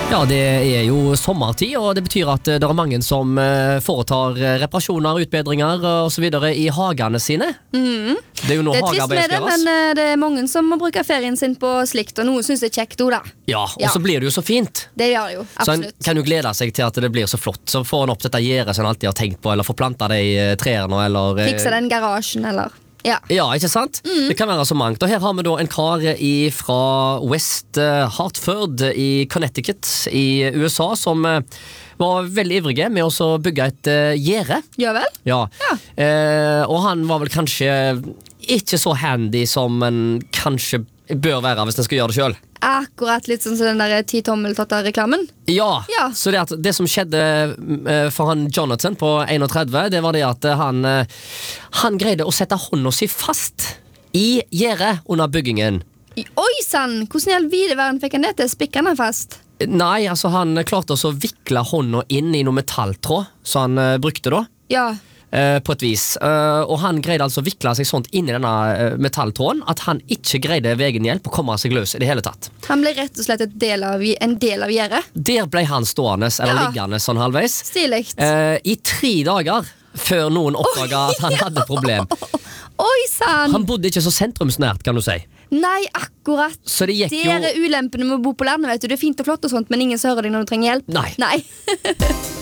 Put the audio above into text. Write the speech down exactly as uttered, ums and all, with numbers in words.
Ja, det er jo sommertid, og det betyr at det er mange som foretar reparasjoner, utbedringer og så videre i hagene sine. Mm. Det er jo noe Det er trist med det, men eh, det er mange som må bruke ferien sin på slikt, og noen synes det er kjekt også, da. Ja, og Ja. så blir det jo så fint. Det gjør det jo, Så en absolutt. kan jo glede seg til at det blir så flott. Så får en opp dette gjerdet som en alltid har tenkt på, eller får planta det i eh, trærne, eller eh, Fikse den garasjen, eller... Ja. Ja, ikke sant? Mm. Det kan være så mangt. Og her har vi da en kar i- fra West eh, Hartford i Connecticut i U S A som eh, var veldig ivrige med å så bygge et uh, gjerde. Gjør vel? Ja. Ja. Eh, og han var vel kanskje ikke så handy som en kanskje bør være hvis en skal gjøre det selv. Akkurat litt sånn som den der ti tommeltotter-reklamen. Ja, Ja. så det, at det som skjedde eh, for han Jonathan på trettién, det var det at eh, han, eh, han greide å sette hånda si fast i gjerdet under byggingen. Oi sann, hvordan i all vide verden fikk han det til? Spikker han fast? Nei, altså han klarte også å vikle hånda inn i noe metalltråd, så han eh, brukte da. Ja. eh, På et vis. Eh, og han greide altså å vikle seg sånt inn i denne eh, metalltråden at han ikke greide ved egen hjelp å komme seg løs i det hele tatt. Han ble rett og slett et del av, en del av gjerdet. Der ble han stående, eller Ja. liggende sånn halvveis, Stiligt. eh, i tre dager før noen oppdaga at han hadde problem. Oi sann! Han bodde ikke så sentrumsnært, kan du si. Nei, akkurat. Så det gikk Det jo er ulempene med å bo på landet, vet du. Det er fint og flott og sånt, men ingen som hører deg når du trenger hjelp. Nei. Nei.